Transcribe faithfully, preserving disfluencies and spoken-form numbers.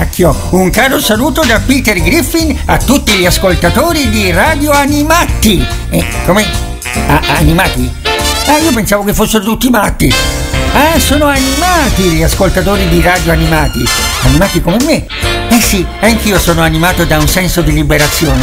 Pennacchio. Un caro saluto da Peter Griffin a tutti gli ascoltatori di Radio Animati. Eh, come? Ah, animati? Ah, io pensavo che fossero tutti matti. Ah, sono animati gli ascoltatori di Radio Animati. Animati come me? Eh sì, anch'io sono animato da un senso di liberazione.